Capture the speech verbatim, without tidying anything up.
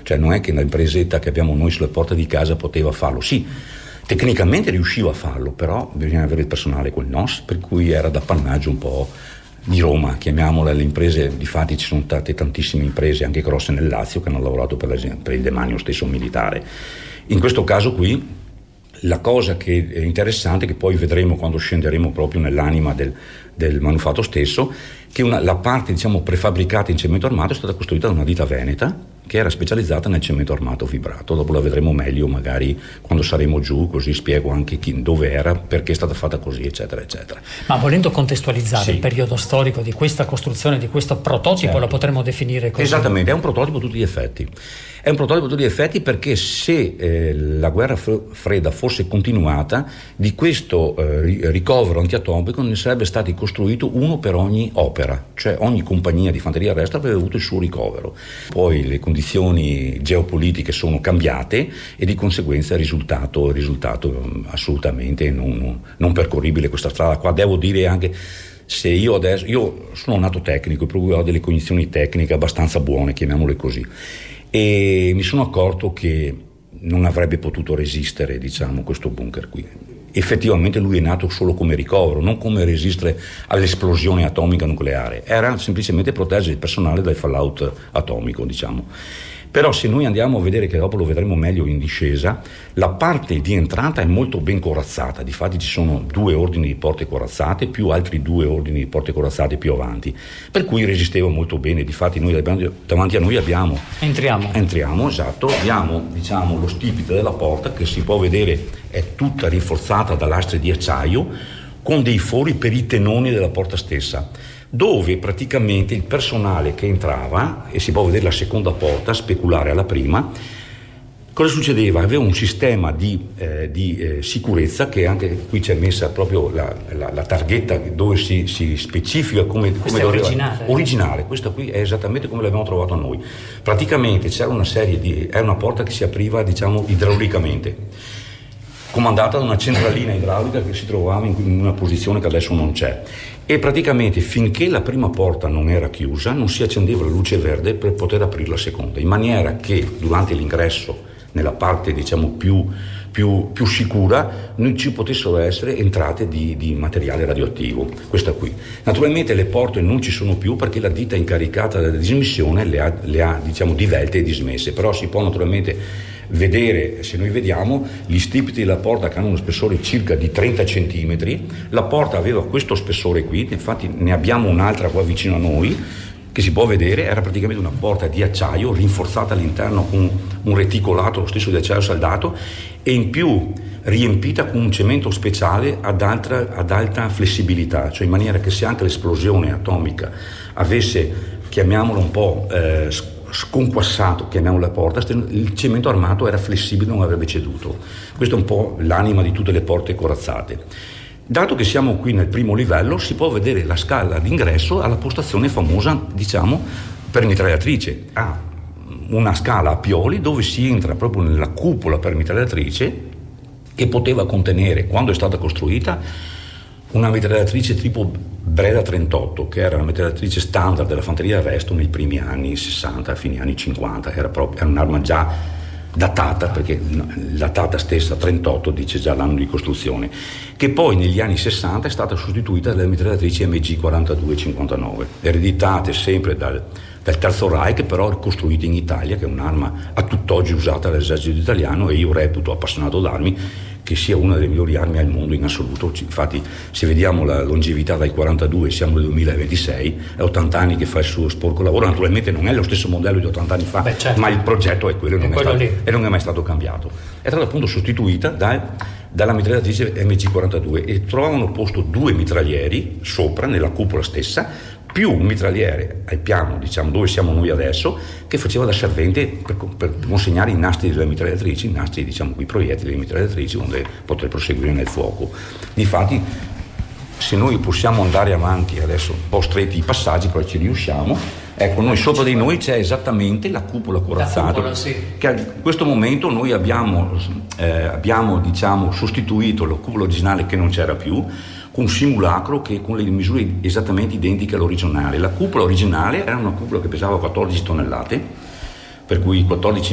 cioè non è che l'impresetta che abbiamo noi sulla porta di casa poteva farlo, sì, tecnicamente riusciva a farlo, però bisogna avere il personale quel N O S, per cui era d'appannaggio un po' di Roma, chiamiamole le imprese. Difatti ci sono state tantissime imprese anche grosse nel Lazio che hanno lavorato per, la, per il demanio stesso militare. In questo caso qui la cosa che è interessante, che poi vedremo quando scenderemo proprio nell'anima del, del manufatto stesso, che una, la parte diciamo prefabbricata in cemento armato è stata costruita da una ditta veneta che era specializzata nel cemento armato fibrato. Dopo la vedremo meglio magari quando saremo giù, così spiego anche chi, dove era, perché è stata fatta così, eccetera eccetera. Ma volendo contestualizzare sì. il periodo storico di questa costruzione, di questo prototipo, certo. Lo potremmo definire così? Esattamente, è un prototipo a tutti gli effetti. È un prototipo a tutti gli effetti perché se eh, la guerra fredda fosse continuata, di questo eh, ricovero antiatomico ne sarebbe stato costruito uno per ogni opera, cioè ogni compagnia di fanteria a resto avrebbe avuto il suo ricovero. Poi le condizioni geopolitiche sono cambiate e di conseguenza è risultato, risultato assolutamente non, non percorribile questa strada qua. Devo dire anche, se io adesso, io sono nato tecnico, per cui ho delle cognizioni tecniche abbastanza buone, chiamiamole così, e mi sono accorto che non avrebbe potuto resistere, diciamo, questo bunker qui. Effettivamente lui è nato solo come ricovero, non come resistere all'esplosione atomica nucleare, era semplicemente proteggere il personale dal fallout atomico, diciamo. Però se noi andiamo a vedere, che dopo lo vedremo meglio in discesa, la parte di entrata è molto ben corazzata. Difatti ci sono due ordini di porte corazzate più altri due ordini di porte corazzate più avanti, per cui resisteva molto bene. Difatti noi davanti a noi abbiamo entriamo entriamo esatto abbiamo diciamo lo stipite della porta, che si può vedere è tutta rinforzata da lastre di acciaio con dei fori per i tenoni della porta stessa, dove praticamente il personale che entrava, e si può vedere la seconda porta, speculare alla prima, cosa succedeva? Aveva un sistema di, eh, di eh, sicurezza, che anche qui c'è messa proprio la, la, la targhetta dove si, si specifica come, come è doveva, originale. originale. Questa qui è esattamente come l'abbiamo trovato noi. Praticamente c'era una serie di, è una porta che si apriva diciamo idraulicamente, comandata da una centralina idraulica che si trovava in una posizione che adesso non c'è, e praticamente finché la prima porta non era chiusa non si accendeva la luce verde per poter aprire la seconda, in maniera che durante l'ingresso nella parte diciamo più, più, più sicura non ci potessero essere entrate di, di materiale radioattivo. Questa qui. Naturalmente le porte non ci sono più perché la ditta incaricata della dismissione le ha, le ha diciamo divelte e dismesse, però si può naturalmente vedere, se noi vediamo gli stipiti della porta che hanno uno spessore circa di trenta centimetri, la porta aveva questo spessore qui, infatti ne abbiamo un'altra qua vicino a noi che si può vedere, era praticamente una porta di acciaio rinforzata all'interno con un reticolato, lo stesso di acciaio saldato, e in più riempita con un cemento speciale ad alta, ad alta flessibilità, cioè in maniera che se anche l'esplosione atomica avesse, chiamiamolo un po' eh, sconquassato, chiamiamolo la porta, il cemento armato era flessibile, non avrebbe ceduto. Questa è un po' l'anima di tutte le porte corazzate. Dato che siamo qui nel primo livello, si può vedere la scala d'ingresso alla postazione famosa, diciamo, per mitragliatrice. Ha una scala a pioli dove si entra proprio nella cupola per mitragliatrice, che poteva contenere, quando è stata costruita, una mitragliatrice tipo Breda trentotto, che era la mitragliatrice standard della fanteria d'arresto nei primi anni sessanta, fine anni cinquanta. Era, proprio, era un'arma già datata, perché la data stessa trentotto dice già l'anno di costruzione, che poi negli anni sessanta è stata sostituita dalle mitragliatrici M G quarantadue cinquantanove, ereditate sempre dal, dal Terzo Reich, però costruite in Italia, che è un'arma a tutt'oggi usata dall'esercito italiano, e io reputo, appassionato d'armi, che sia una delle migliori armi al mondo in assoluto. Infatti se vediamo la longevità dal quarantadue, siamo nel duemilaventisei, è ottanta anni che fa il suo sporco lavoro. Naturalmente non è lo stesso modello di ottanta anni fa, Beh, certo, ma il progetto è quello, è non quello è stato, lì. e non è mai stato cambiato. È stata appunto sostituita da, dalla mitragliatrice M G quarantadue, e trovavano posto due mitraglieri sopra nella cupola stessa, più un mitragliere al piano, diciamo, dove siamo noi adesso, che faceva da servente per, per consegnare i nastri delle mitragliatrici, i nastri, diciamo, i proiettili delle mitragliatrici, onde poter proseguire nel fuoco. Difatti, se noi possiamo andare avanti adesso, un po' stretti i passaggi, però ci riusciamo, ecco, noi sopra di noi c'è esattamente la cupola corazzata, la cupola, sì, che in questo momento noi abbiamo, eh, abbiamo diciamo, sostituito la cupola originale, che non c'era più, con un simulacro che con le misure esattamente identiche all'originale. La cupola originale era una cupola che pesava quattordici tonnellate, per cui quattordici